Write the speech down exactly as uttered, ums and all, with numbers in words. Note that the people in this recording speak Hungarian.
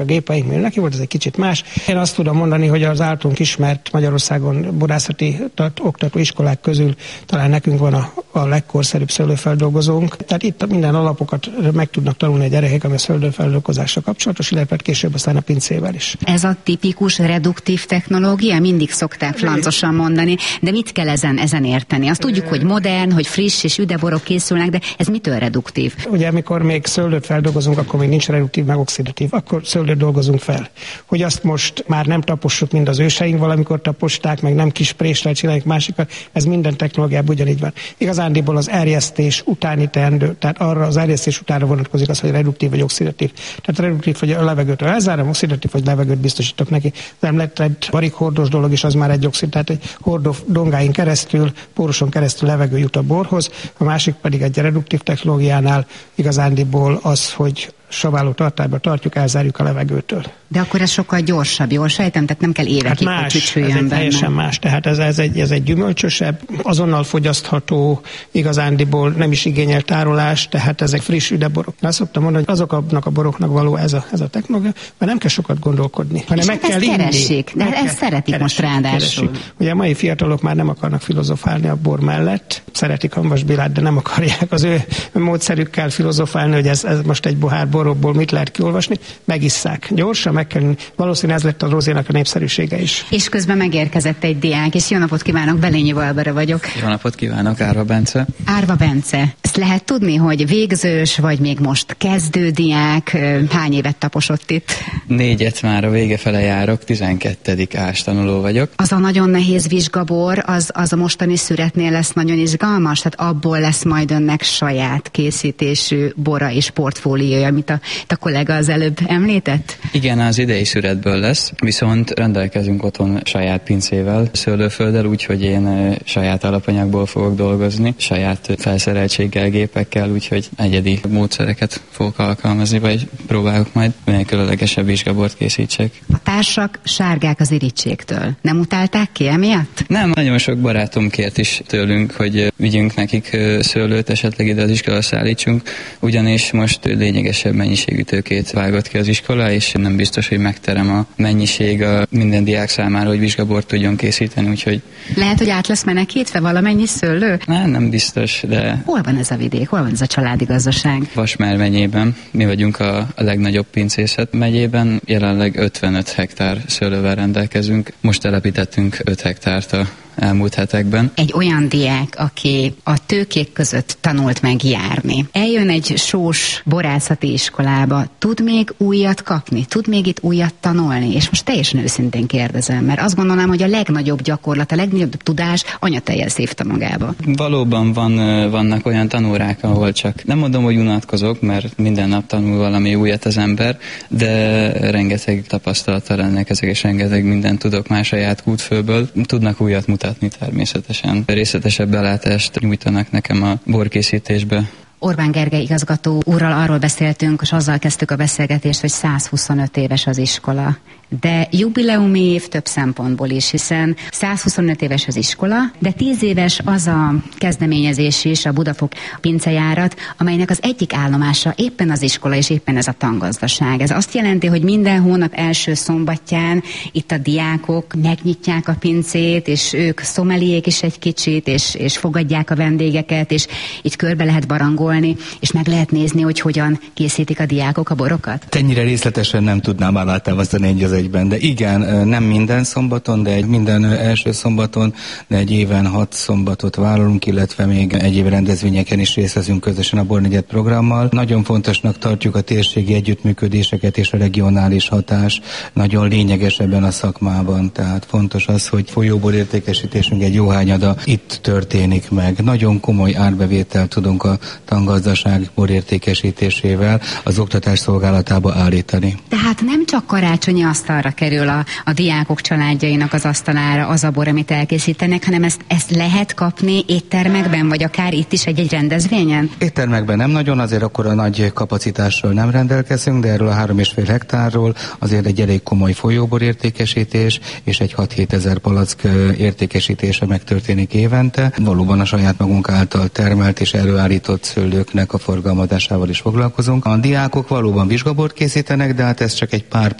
A gépeink neki volt, ez egy kicsit más. Én azt tudom mondani, hogy az általunk ismert Magyarországon borászati oktató iskolák közül talán nekünk van a, a legkorszerűbb szőlőfeldolgozónk. Tehát itt minden alapokat meg tudnak tanulni a gyerekek, ami a szőlőfeldolgozással kapcsolatos, illetve később aztán a pincével is. Ez a tipikus reduktív technológia, mindig szokták flancosan mondani, de mit kell ezen, ezen érteni? Azt tudjuk, hogy modern, hogy friss és üdeborok készülnek, de ez mitől reduktív? Ugye amikor még szőlőt feldolgozunk, akkor még nincs reduktív, meg oxidatív, akkor szőlőt dolgozunk fel. Hogy azt most már nem tapossuk, mint az őseink valamikor taposták, meg nem kis préssel csináljuk másikat, ez minden technológiában ugyanígy van. Igazándiból az erjesztés utáni teendő, tehát arra az erjesztés utánra vonatkozik az, hogy reduktív vagy oxidatív. Tehát reduktív, hogy a levegőtől elzárom, oxidatív, hogy levegőt biztosítok neki. Nem lett egy barikhordós dolog is, az már egy oxid, tehát egy hordó dongáin keresztül, póruson keresztül levegő jut a borhoz, a másik pedig egy reduktív technológiánál igazándiból az, hogy saváló tartályba tartjuk, elzárjuk a levegőtől. De akkor ez sokkal gyorsabb, jól sejtem, tehát nem kell évekig, hát más, hogy csücsüljön ez egy benne. teljesen más, tehát ez, ez, egy, ez egy gyümölcsösebb, azonnal fogyasztható, igazándiból nem is igényel tárolás, tehát ezek friss üdeborok. Azt szoktam mondani, hogy azoknak a boroknak való ez a, ez a technológia, mert nem kell sokat gondolkodni, hanem meg kell inni. Keresik, de ezt szeretik keresik, most ráadásul. Keresik. Ugye a mai fiatalok már nem akarnak filozofálni a bor mellett, szeretik Hamvas Bélát, de nem akarják az ő módszerükkel filozofálni, hogy ez, ez most egy bohár borokból mit lehet kiolvasni, megisszák. Gyorsan meg kell, valószínűleg ez lett a rozénak a népszerűsége is. És közben megérkezett egy diák, és jó napot kívánok, Belényi Valbere vagyok. Jó napot kívánok, Árva Bence. Árva Bence, ezt lehet tudni, hogy végzős, vagy még most kezdődiák, hány évet taposott itt? Négyet már a vége fele járok, tizenkettedik ás tanuló vagyok. Az a nagyon nehéz vizsgabor, az, az a mostani szüretnél lesz nagyon izgalmas, tehát abból lesz majd önnek saját készítésű bora és portfóliója, amit a, a kollega az előbb említett? Igen, az idei szüretből lesz, viszont rendelkezünk otthon saját pincével, szőlőfölddel, úgyhogy én saját alapanyagból fogok dolgozni, saját felszereltséggel, gépekkel, úgyhogy egyedi módszereket fogok alkalmazni, vagy próbálok majd minél különlegesebb vizsgabort készítsek. A társak sárgák az irítségtől. Nem utálták ki emiatt? Nem, nagyon sok barátom kért is tőlünk, hogy vigyünk nekik szőlőt, esetleg ide az iskola szállítsunk, ugyanis most lényegesebb mennyiségű tőkét vágott ki az iskola, és nem biztos, hogy megterem a mennyiség a minden diák számára, hogy vizsgabort tudjon készíteni, úgyhogy... Lehet, hogy át lesz menekítve valamennyi szőlő? Nem, nem biztos, de... Hol van ez a vidék? Hol van ez a családi gazdaság? Vasmár megyében. Mi vagyunk a, a legnagyobb pincészet megyében. Jelenleg ötvenöt hektár szőlővel rendelkezünk. Most telepítettünk öt hektárt a elmúlt hetekben. Egy olyan diák, aki a tőkék között tanult meg járni, eljön egy sós borászati iskolába, tud még újat kapni, tud még itt újat tanulni, és most teljesen őszintén kérdezem, mert azt gondolom, hogy a legnagyobb gyakorlat, a legnagyobb tudás anyatejjel szívta magába. Valóban van, vannak olyan tanórák, ahol csak nem mondom, hogy unatkozok, mert minden nap tanul valami újat az ember, de rengeteg tapasztalattal rendelkezek, és rengeteg mindent tudok már saját kútfőből. Tudnak újat mutatni természetesen. Részletesebb belátást nyújtanak nekem a borkészítésbe. Orbán Gergely igazgató úrral arról beszéltünk, és azzal kezdtük a beszélgetést, hogy száz huszonöt éves az iskola. De jubileumi év több szempontból is, hiszen száz huszonöt éves az iskola, de tíz éves az a kezdeményezés is, a Budafok pincejárat, amelynek az egyik állomása éppen az iskola, és éppen ez a tangazdaság. Ez azt jelenti, hogy minden hónap első szombatján itt a diákok megnyitják a pincét, és ők szomeliék is egy kicsit, és, és fogadják a vendégeket, és itt körbe lehet barangolni, és meg lehet nézni, hogy hogyan készítik a diákok a borokat. Ennyire részletesen nem tudnám alátámasztani egy az egyben, de igen, nem minden szombaton, de egy minden első szombaton, de egy éven hat szombatot vállalunk, illetve még egyéb rendezvényeken is részt veszünk közösen a Bornegyed programmal. Nagyon fontosnak tartjuk a térségi együttműködéseket, és a regionális hatás nagyon lényeges ebben a szakmában, tehát fontos az, hogy folyóbor értékesítésünk egy jó hányada itt történik meg. Nagyon komoly árbevételt tudunk a tangazdaság borértékesítésével az oktatás szolgálatába állítani. Tehát nem csak karácsonyi asztalra kerül a, a diákok családjainak az asztalára az a bor, amit elkészítenek, hanem ezt, ezt lehet kapni éttermekben, vagy akár itt is egy-egy rendezvényen? Éttermekben nem nagyon, azért akkor a nagy kapacitással nem rendelkezünk, de erről a három és fél hektárról azért egy elég komoly folyóbor értékesítés, és egy hat-hét ezer palack értékesítése megtörténik évente. Valóban a saját magunk által termelt és előállított szőlő szőlőknek a forgalmazásával is foglalkozunk. A diákok valóban vizsgabort készítenek, de hát ez csak egy pár